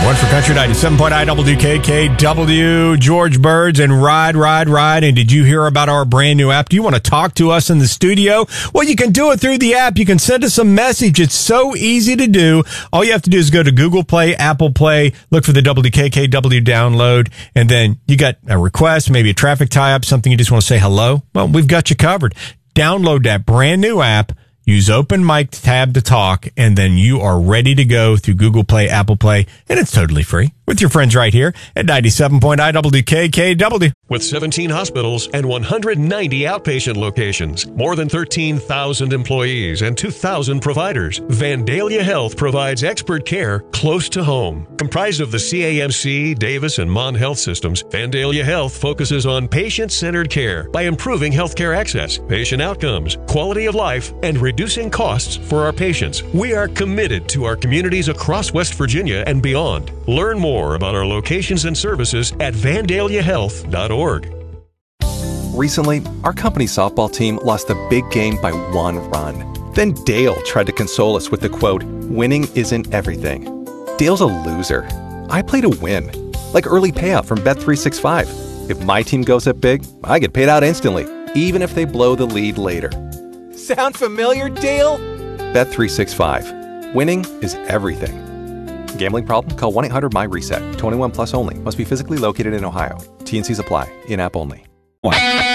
One for Country 97.9 WKKW, George Birds and Ride. And did you hear about our brand new app? Do you want to talk to us in the studio? Well, you can do it through the app. You can send us a message. It's so easy to do. All you have to do is go to Google Play, Apple Play, look for the WKKW download, and then you got a request, maybe a traffic tie-up, something you just want to say hello. Well, we've got you covered. Download that brand new app. Use Open Mic tab to talk, and then you are ready to go through Google Play, Apple Play, and it's totally free with your friends right here at 97.9 WKKW. With 17 hospitals and 190 outpatient locations, more than 13,000 employees and 2,000 providers, Vandalia Health provides expert care close to home. Comprised of the CAMC, Davis, and Mon Health systems, Vandalia Health focuses on patient-centered care by improving healthcare access, patient outcomes, quality of life, and reducing costs for our patients. We are committed to our communities across West Virginia and beyond. Learn more about our locations and services at vandaliahealth.org. Recently, our company's softball team lost a big game by 1 run. Then Dale tried to console us with the quote, "Winning isn't everything." Dale's a loser. I play to win, like early payout from Bet365. If my team goes up big, I get paid out instantly, even if they blow the lead later. Sound familiar, Dale? Bet365. Winning is everything. Gambling problem? Call 1-800-MY-RESET. 21 plus only. Must be physically located in Ohio. T&Cs apply. In-app only.